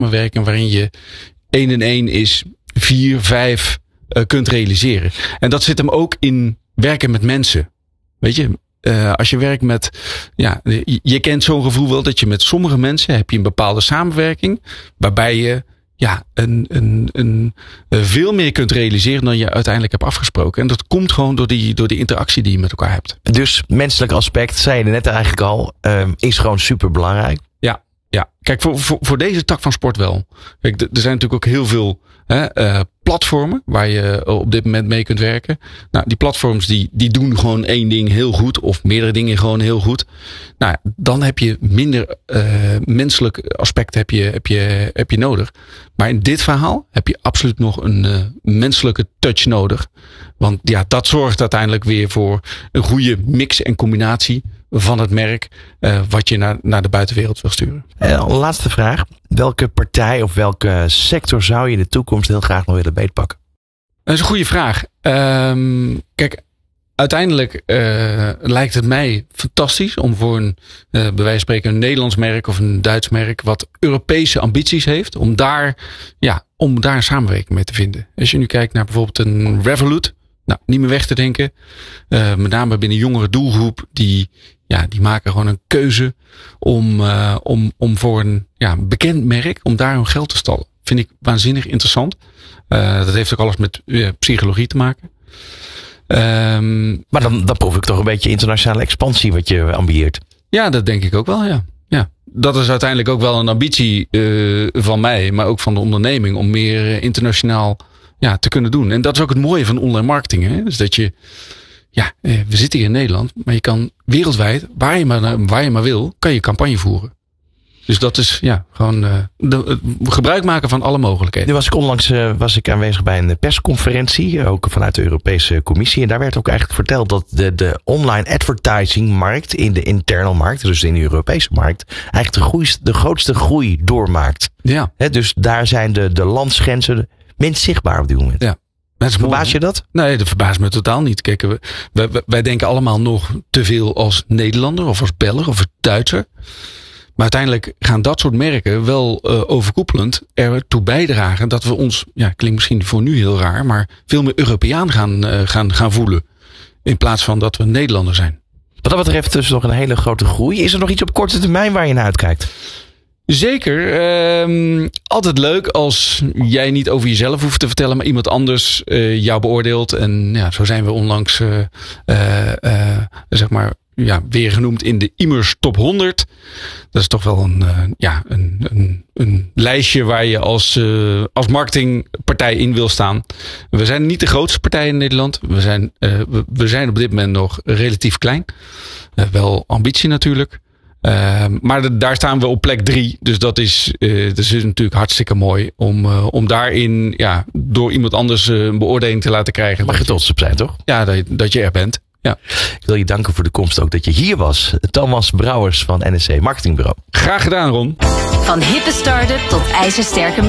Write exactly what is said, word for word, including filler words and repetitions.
samenwerken waarin je één en één is vier, vijf uh, kunt realiseren. En dat zit hem ook in werken met mensen. Weet je, uh, als je werkt met, ja, je, je kent zo'n gevoel wel dat je met sommige mensen heb je een bepaalde samenwerking waarbij je ja, een, een, een, uh, veel meer kunt realiseren dan je uiteindelijk hebt afgesproken. En dat komt gewoon door die, door die interactie die je met elkaar hebt. Dus menselijk aspect, zei je net eigenlijk al, uh, is gewoon super belangrijk. Ja, ja. Kijk, voor, voor, voor deze tak van sport wel. Kijk, er zijn natuurlijk ook heel veel hè, uh, platformen waar je op dit moment mee kunt werken. Nou, die platforms die, die doen gewoon één ding heel goed of meerdere dingen gewoon heel goed. Nou, dan heb je minder uh, menselijk aspect heb je, heb, je, heb je nodig. Maar in dit verhaal heb je absoluut nog een uh, menselijke touch nodig. Want ja, dat zorgt uiteindelijk weer voor een goede mix en combinatie van het merk uh, wat je naar, naar de buitenwereld wil sturen. Uh, laatste vraag. Welke partij of welke sector zou je in de toekomst heel graag nog willen beetpakken? Dat is een goede vraag. Um, kijk, uiteindelijk uh, lijkt het mij fantastisch om voor een, uh, bij wijze van spreken, een Nederlands merk of een Duits merk wat Europese ambities heeft, om daar, ja, om daar een samenwerking mee te vinden. Als je nu kijkt naar bijvoorbeeld een Revolut, nou, niet meer weg te denken. Uh, met name binnen jongere doelgroep, die, ja, die maken gewoon een keuze om, uh, om, om voor een ja, bekend merk, om daar hun geld te stallen. Vind ik waanzinnig interessant. Uh, dat heeft ook alles met uh, psychologie te maken. Um, maar dan, dan proef ik toch een beetje internationale expansie wat je ambieert. Ja, dat denk ik ook wel, ja. ja. Dat is uiteindelijk ook wel een ambitie uh, van mij, maar ook van de onderneming, om meer uh, internationaal ja, te kunnen doen. En dat is ook het mooie van online marketing. Hè? Dus dat je, ja, uh, we zitten hier in Nederland, maar je kan wereldwijd, waar je maar, waar je maar wil, kan je campagne voeren. Dus dat is ja gewoon uh, de, uh, gebruik maken van alle mogelijkheden. Nu was ik onlangs uh, was ik aanwezig bij een persconferentie, ook vanuit de Europese Commissie. En daar werd ook eigenlijk verteld dat de, de online advertisingmarkt in de internal markt, dus in de Europese markt, eigenlijk de, groei, de grootste groei doormaakt. Ja. He, dus daar zijn de, de landsgrenzen minst zichtbaar op dit moment. Ja. Verbaas je dat? Nee, dat verbaast me totaal niet. Kijk, wij, wij, wij denken allemaal nog te veel als Nederlander of als Belg of als Duitser. Maar uiteindelijk gaan dat soort merken wel uh, overkoepelend ertoe bijdragen dat we ons, ja, klinkt misschien voor nu heel raar, maar veel meer Europeaan gaan, uh, gaan, gaan voelen. In plaats van dat we Nederlander zijn. Wat dat betreft dus nog een hele grote groei. Is er nog iets op korte termijn waar je naar uitkijkt? Zeker. Um, altijd leuk als jij niet over jezelf hoeft te vertellen, maar iemand anders uh, jou beoordeelt. En ja, zo zijn we onlangs uh, uh, uh, zeg maar ja, weer genoemd in de Immers Top honderd. Dat is toch wel een, uh, ja, een, een, een lijstje waar je als, uh, als marketingpartij in wil staan. We zijn niet de grootste partij in Nederland. We zijn, uh, we, we zijn op dit moment nog relatief klein. Uh, wel ambitie natuurlijk. Uh, maar de, daar staan we op plek drie. Dus dat is, uh, dat is natuurlijk hartstikke mooi. Om, uh, om daarin ja, door iemand anders uh, een beoordeling te laten krijgen. Mag je trots op zijn, toch? Ja, dat, dat je er bent. Ja. Ik wil je danken voor de komst ook dat je hier was. Thomas Brouwers van N S C Marketingbureau. Graag gedaan, Ron. Van hippe start-up tot ijzersterke